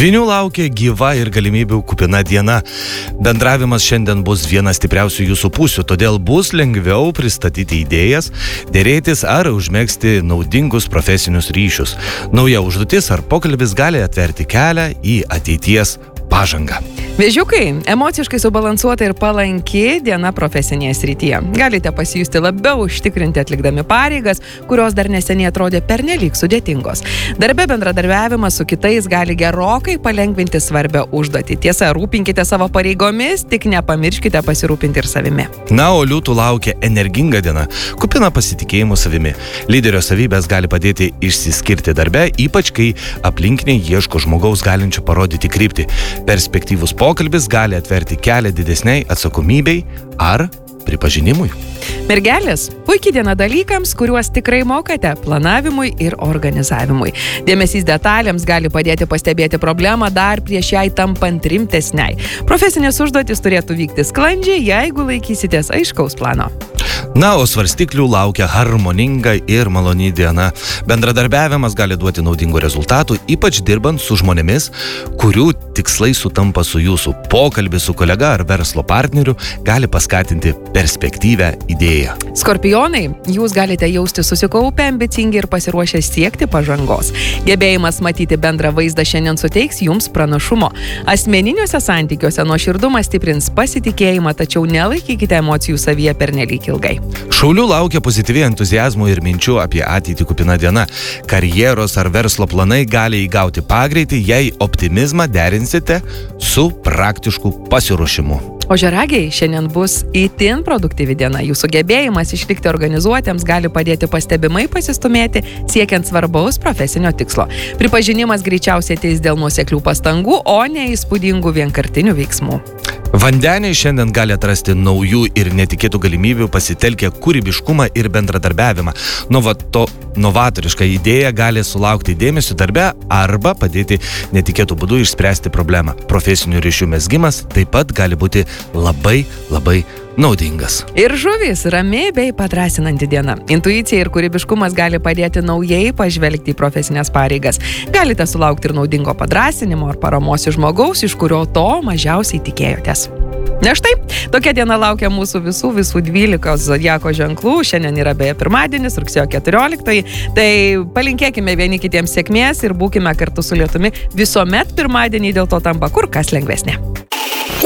Dvynių laukia gyva ir galimybių kupina diena. Bendravimas šiandien bus viena stipriausių jūsų pusių, todėl bus lengviau pristatyti idėjas, dėrėtis ar užmegzti naudingus profesinius ryšius. Nauja užduotis ar pokalbis gali atverti kelią į ateities pažangą. Vėžiukai, emociškai subalansuota ir palanki diena profesinėje srityje. Galite pasijusti labiau užtikrinti atlikdami pareigas, kurios dar neseniai atrodė pernelyg sudėtingos. Darbe bendradarbiavimas su kitais gali gerokai palengvinti svarbią užduotį. Tiesa, rūpinkite savo pareigomis, tik nepamirškite pasirūpinti ir savimi. Na, o liūtų laukia energinga diena, kupina pasitikėjimo savimi. Lyderio savybės gali padėti išsiskirti darbe, ypač kai aplinkiniai ieško žmogaus galinčio parodyti kryptį. Perspektyvus pokalbis gali atverti kelią didesniai atsakomybei ar pripažinimui. Mergelės, puikiai diena dalykams, kuriuos tikrai mokate – planavimui ir organizavimui. Dėmesys detalėms gali padėti pastebėti problemą dar prieš jai tampant rimtesniai. Profesinės užduotys turėtų vykti sklandžiai, jeigu laikysitės aiškaus plano. Na, o svarstyklių laukia harmoninga ir maloni diena. Bendradarbiavimas gali duoti naudingų rezultatų, ypač dirbant su žmonėmis, kurių tikslai sutampa su jūsų. Pokalbis su kolega ar verslo partneriu gali paskatinti perspektyvę idėją. Skorpionai, jūs galite jausti susikaupę, ambicingi ir pasiruošę siekti pažangos. Gebėjimas matyti bendrą vaizdą šiandien suteiks jums pranašumo. Asmeniniuose santykiuose nuoširdumas stiprins pasitikėjimą, tačiau nelaikykite emocijų savyje pernelyg ilgai. Šaulių laukia pozityviai entuziazmų ir minčių apie ateitį kupina diena. Karjeros ar verslo planai gali įgauti pagreitį, jei optimizmą derinsite su praktišku pasiruošimu. Ožiaragiai, šiandien bus itin produktyvi diena. Jūsų gebėjimas išlikti organizuotiems gali padėti pastebimai pasistumėti, siekiant svarbaus profesinio tikslo. Pripažinimas greičiausiai ateis dėl nuoseklių pastangų, o ne įspūdingų vienkartinių veiksmų. Vandeniai šiandien gali atrasti naujų ir netikėtų galimybių pasitelkę kūrybiškumą ir bendradarbiavimą. Novatoriška idėja gali sulaukti dėmesio darbe arba padėti netikėtų būdų išspręsti problemą. Profesinių ryšių mezgimas taip pat gali būti labai naudingas. Ir žuvys, rami bei padrąsinanti diena. Intuicija ir kūrybiškumas gali padėti naujai pažvelgti į profesinės pareigas. Galite sulaukti ir naudingo padrąsinimo ar paramos iš žmogaus, iš kurio to mažiausiai tikėjotės. Na štai, tokia diena laukia mūsų visų 12 zodiako ženklų. Šiandien yra beje pirmadienis, rugsėjo 14. Tai palinkėkime vieni kitiems sėkmės ir būkime kartu su lietumi. Visuomet pirmadienį dėl to tampa kur kas lengvesnė.